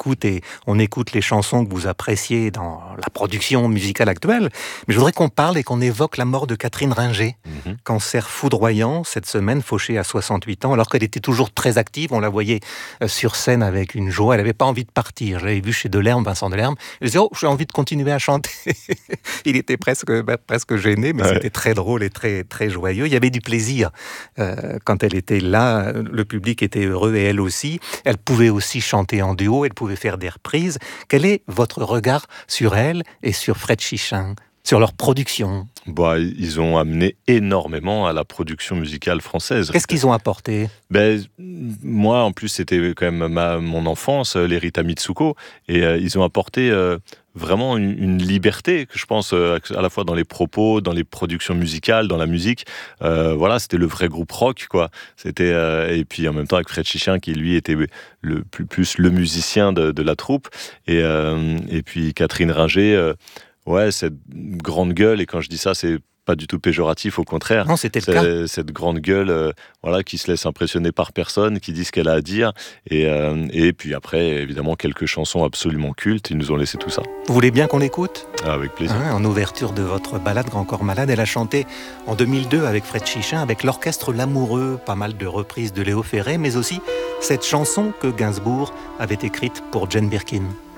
écoute et on écoute les chansons que vous appréciez dans la production musicale actuelle. Mais je voudrais qu'on parle et qu'on évoque la mort de Catherine Ringer. Cancer foudroyant cette semaine, fauchée à 68 ans, alors qu'elle était toujours très active. On la voyait sur scène avec une joie. Elle n'avait pas envie de partir. Je l'avais vu chez Vincent Delerme. Elle disait, j'ai envie de continuer à chanter. Il était presque gêné, mais c'était très drôle et très, très joyeux. Il y avait du plaisir quand elle était là. Le public était heureux et elle aussi. Elle pouvait aussi chanter en duo, elle pouvait faire des reprises. Quel est votre regard sur elle et sur Fred Chichin, sur leur production? Ils ont amené énormément à la production musicale française. Qu'est-ce qu'ils ont apporté? Moi, en plus, c'était quand même mon enfance, les Rita Mitsuko, et ils ont apporté vraiment une liberté, que je pense, à la fois dans les propos, dans les productions musicales, dans la musique. C'était le vrai groupe rock, quoi. Et puis en même temps avec Fred Chichin, qui lui était plus le musicien de la troupe, et puis Catherine Ringer. Cette grande gueule, et quand je dis ça, c'est pas du tout péjoratif, au contraire. Non, c'était le cas. Cette grande gueule, qui se laisse impressionner par personne, qui dit ce qu'elle a à dire, et puis après, évidemment, quelques chansons absolument cultes, ils nous ont laissé tout ça. Vous voulez bien qu'on l'écoute ? Avec plaisir. En ouverture de votre balade Grand Corps Malade, elle a chanté en 2002 avec Fred Chichin, avec l'orchestre L'Amoureux, pas mal de reprises de Léo Ferré, mais aussi cette chanson que Gainsbourg avait écrite pour Jane Birkin.